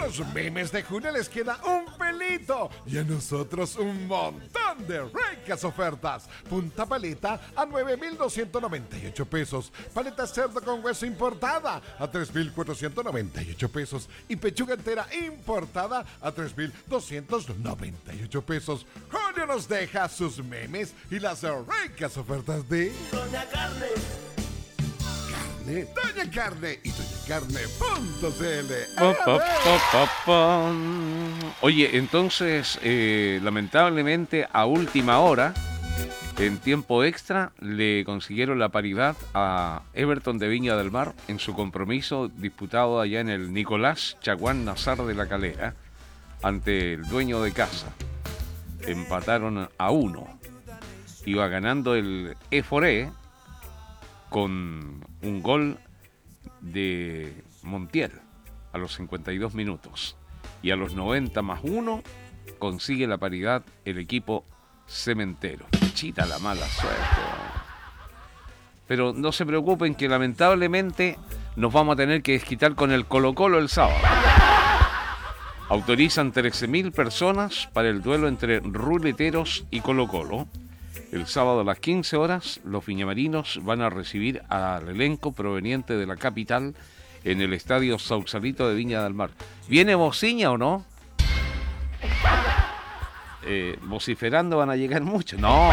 los memes de junio les queda un pelito y a nosotros un montón de ricas ofertas. Punta paleta a 9,298 pesos. Paleta cerdo con hueso importada a 3,498 pesos. Y pechuga entera importada a 3,298 pesos. Julio nos deja sus memes y las ricas ofertas de Doña Carne. Doña Carne y doñacarne.cl. Oye, entonces, lamentablemente, a última hora, en tiempo extra, le consiguieron la paridad a Everton de Viña del Mar en su compromiso disputado allá en el Nicolás Chaguán Nazar de la Calera ante el dueño de casa. Empataron a 1. Iba ganando el Eforé con un gol de Montiel a los 52 minutos. Y a los 90 más 1 consigue la paridad el equipo cementero. Chita la mala suerte. Pero no se preocupen que lamentablemente nos vamos a tener que desquitar con el Colo-Colo el sábado. Autorizan 13.000 personas para el duelo entre Ruleteros y Colo-Colo. El sábado a las 15 horas, los viñamarinos van a recibir al elenco proveniente de la capital en el estadio Sausalito de Viña del Mar. ¿Viene Bociña o no? Vociferando van a llegar muchos. No.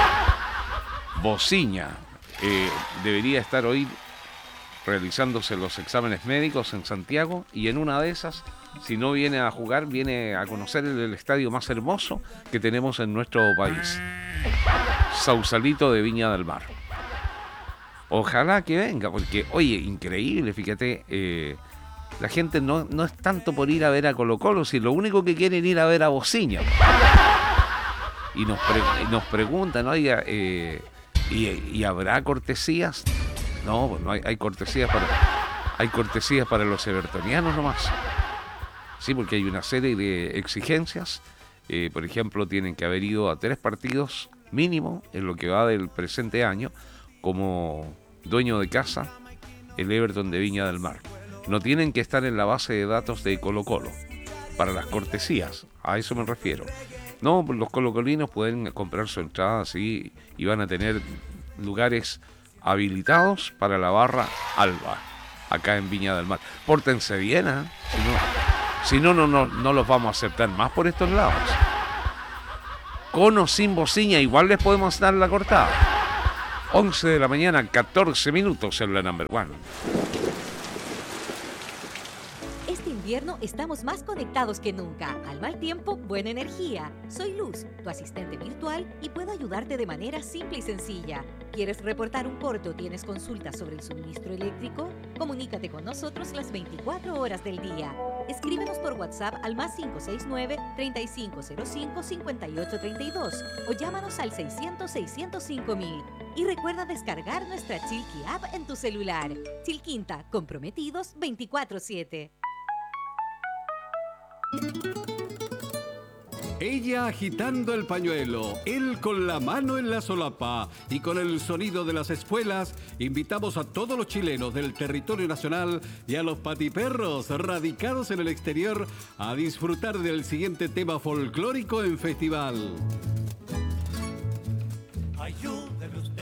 Bociña debería estar hoy realizándose los exámenes médicos en Santiago y en una de esas, si no viene a jugar, viene a conocer el estadio más hermoso que tenemos en nuestro país. Sausalito de Viña del Mar. Ojalá que venga, porque, oye, increíble, fíjate, la gente no es tanto por ir a ver a Colo-Colo, si lo único que quieren ir a ver a Bociña. Y nos preguntan, oiga, ¿y habrá cortesías? No, pues no hay cortesías para los evertonianos nomás. Sí, porque hay una serie de exigencias. Por ejemplo, tienen que haber ido a 3 partidos mínimo en lo que va del presente año como dueño de casa el Everton de Viña del Mar. No tienen que estar en la base de datos de Colo-Colo para las cortesías, a eso me refiero. No, los colocolinos pueden comprar su entrada así y van a tener lugares habilitados para la barra Alba acá en Viña del Mar. Pórtense bien, ¿eh? Si no los vamos a aceptar más por estos lados. Con o sin Bociña, igual les podemos dar la cortada. 11 de la mañana, 14 minutos en la number one. Este invierno estamos más conectados que nunca. Al mal tiempo, buena energía. Soy Luz, tu asistente virtual, y puedo ayudarte de manera simple y sencilla. ¿Quieres reportar un corte o tienes consultas sobre el suministro eléctrico? Comunícate con nosotros las 24 horas del día. Escríbenos por WhatsApp al +569-3505-5832 o llámanos al 600-605-1000. Y recuerda descargar nuestra Chilqui App en tu celular. Chilquinta, comprometidos 24/7. Ella agitando el pañuelo, él con la mano en la solapa y con el sonido de las espuelas, invitamos a todos los chilenos del territorio nacional y a los patiperros radicados en el exterior a disfrutar del siguiente tema folclórico en festival. Ayúdeme usted.